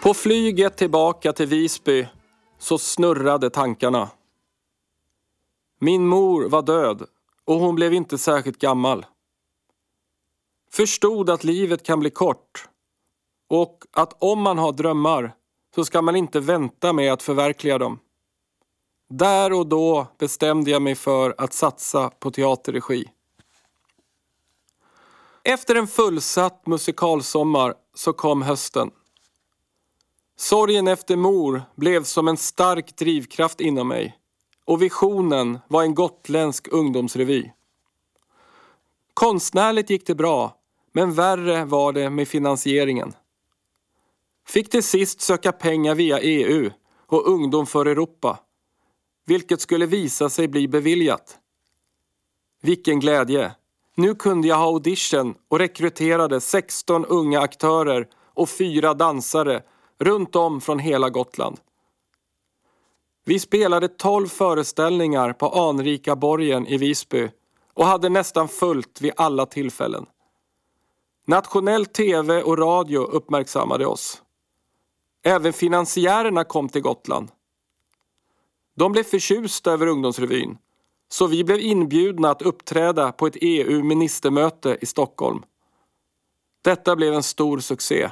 På flyget tillbaka till Visby så snurrade tankarna. Min mor var död och hon blev inte särskilt gammal. Förstod att livet kan bli kort och att om man har drömmar så ska man inte vänta med att förverkliga dem. Där och då bestämde jag mig för att satsa på teaterregi. Efter en fullsatt musikalsommar så kom hösten. Sorgen efter mor blev som en stark drivkraft inom mig och visionen var en gotländsk ungdomsrevy. Konstnärligt gick det bra, men värre var det med finansieringen. Fick till sist söka pengar via EU och Ungdom för Europa, vilket skulle visa sig bli beviljat. Vilken glädje! Nu kunde jag ha audition och rekryterade 16 unga aktörer och 4 dansare runt om från hela Gotland. Vi spelade 12 föreställningar på anrika borgen i Visby och hade nästan fullt vid alla tillfällen. Nationell tv och radio uppmärksammade oss. Även finansiärerna kom till Gotland. De blev förtjusta över ungdomsrevyn, så vi blev inbjudna att uppträda på ett EU-ministermöte i Stockholm. Detta blev en stor succé.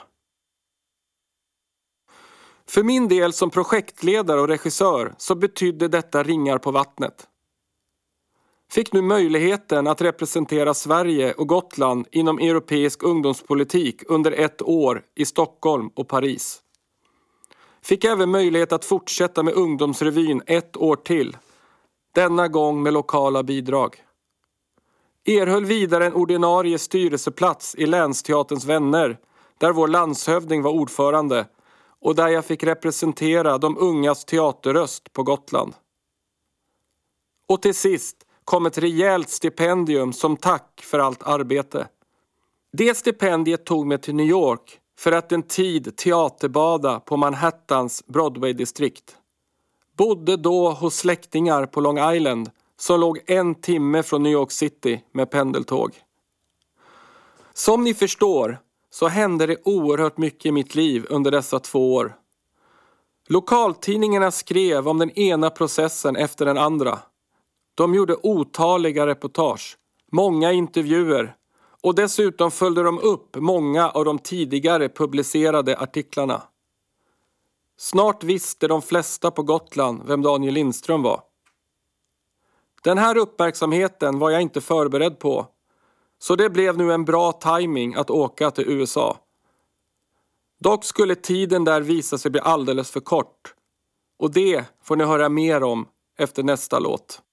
För min del som projektledare och regissör så betydde detta ringar på vattnet. Fick nu möjligheten att representera Sverige och Gotland inom europeisk ungdomspolitik under 1 år i Stockholm och Paris. Fick även möjlighet att fortsätta med ungdomsrevyn 1 år till, denna gång med lokala bidrag. Erhöll vidare en ordinarie styrelseplats i Länsteaterns vänner, där vår landshövding var ordförande och där jag fick representera de ungas teaterröst på Gotland. Och till sist kom ett rejält stipendium som tack för allt arbete. Det stipendiet tog mig till New York för att en tid teaterbada på Manhattans Broadway-distrikt. Bodde då hos släktingar på Long Island som låg 1 timme från New York City med pendeltåg. Som ni förstår så hände det oerhört mycket i mitt liv under dessa 2 år. Lokaltidningarna skrev om den ena processen efter den andra. De gjorde otaliga reportage, många intervjuer och dessutom följde de upp många av de tidigare publicerade artiklarna. Snart visste de flesta på Gotland vem Daniel Lindström var. Den här uppmärksamheten var jag inte förberedd på, så det blev nu en bra timing att åka till USA. Dock skulle tiden där visa sig bli alldeles för kort, och det får ni höra mer om efter nästa låt.